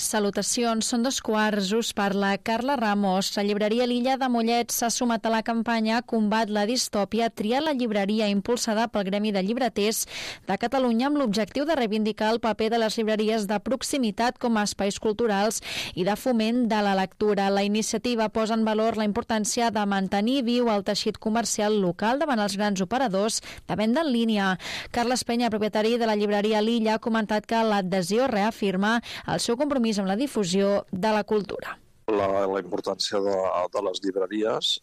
Salutacions, són 2:15, us parla Carla Ramos. La llibreria L'Illa de Mollet s'ha sumat a la campanya Combat la distòpia, tria la llibreria, impulsada pel Gremi de Llibreters de Catalunya amb l'objectiu de reivindicar el paper de les llibreries de proximitat com a espais culturals i de foment de la lectura. La iniciativa posa en valor la importància de mantenir viu el teixit comercial local davant els grans operadors de venda en línia. Carles Penya, propietari de la llibreria L'Illa, ha comentat que l'adhesió reafirma el seu compromís amb la difusió de la cultura. La importància de les llibreries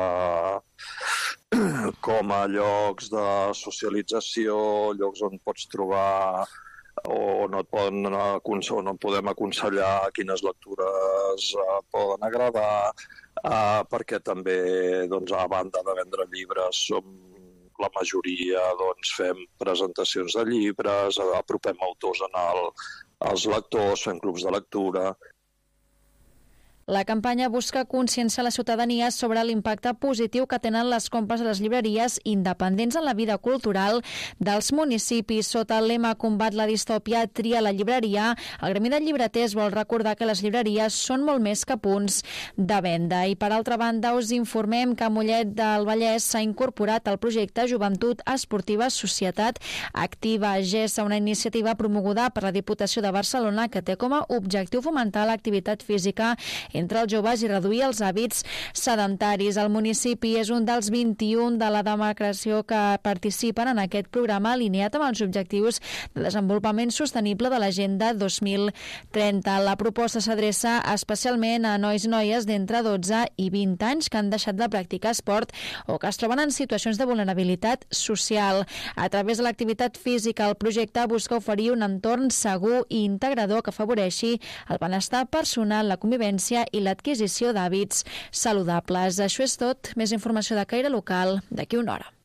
com a llocs de socialització, llocs on pots trobar o no podem aconsellar quines lectures poden agradar, perquè també, a banda de vendre llibres, la majoria fem presentacions de llibres, apropem autors als lectors, fem clubs de lectura. La campanya busca conscienciar la ciutadania sobre l'impacte positiu que tenen les compres a les llibreries independents en la vida cultural dels municipis. Sota el lema Combat la distòpia, tria la llibreria, el Gremi de Llibreters vol recordar que les llibreries són molt més que punts de venda. I per altra banda, us informem que a Mollet del Vallès s'ha incorporat al projecte Joventut Esportiva Societat Activa GESA, una iniciativa promoguda per la Diputació de Barcelona que té com a objectiu fomentar l'activitat física entre els joves i reduir els hàbits sedentaris. El municipi és un dels 21 de la demarcació que participen en aquest programa alineat amb els objectius de desenvolupament sostenible de l'Agenda 2030. La proposta s'adreça especialment a nois i noies d'entre 12 i 20 anys que han deixat de practicar esport o que es troben en situacions de vulnerabilitat social. A través de l'activitat física, el projecte busca oferir un entorn segur i integrador que afavoreixi el benestar personal, la convivència i l'adquisició d'hàbits saludables. Això és tot. Més informació de caire local d'aquí una hora.